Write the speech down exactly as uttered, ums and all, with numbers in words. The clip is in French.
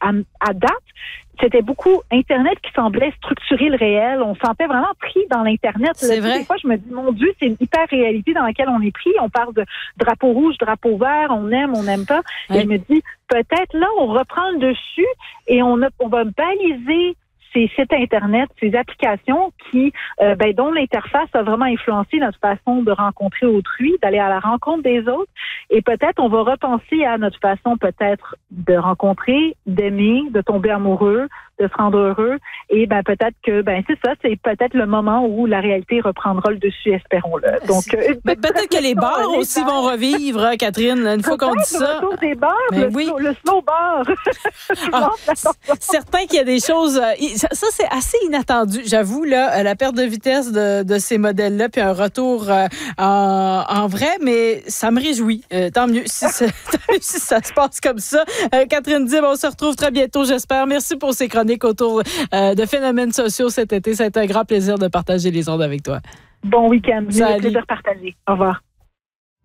à, à date, c'était beaucoup Internet qui semblait structurer le réel. On se sentait vraiment pris dans l'Internet. C'est là, vrai. Des fois, je me dis, mon Dieu, c'est une hyper-réalité dans laquelle on est pris. On parle de drapeau rouge, drapeau vert, on aime, on n'aime pas. Ouais. Et je me dis, peut-être là, on reprend le dessus et on, a, on va baliser ces sites Internet, ces applications qui, euh, ben, dont l'interface a vraiment influencé notre façon de rencontrer autrui, d'aller à la rencontre des autres. Et peut-être on va repenser à notre façon peut-être de rencontrer, d'aimer, de tomber amoureux, de se rendre heureux. Et ben peut-être que ben c'est ça, c'est peut-être le moment où la réalité reprendra le dessus, espérons-le. Donc euh, ben, peut-être que les bars aussi vont revivre, hein, Catherine, une fois qu'on dit ça. Le retour des bars, ben le, oui. slow, le slow bar. Ah, certain qu'il y a des choses. Euh, ça, ça, c'est assez inattendu, j'avoue, là, la perte de vitesse de, de ces modèles-là, puis un retour euh, en, en vrai, mais ça me réjouit. Euh, tant mieux si, ça, tant mieux si ça se passe comme ça. Euh, Catherine Dib, on se retrouve très bientôt, j'espère. Merci pour ces chroniques autour euh, de phénomènes sociaux cet été. Ça a été un grand plaisir de partager les ondes avec toi. Bon week-end. Salut. Le plaisir partagé. Au revoir.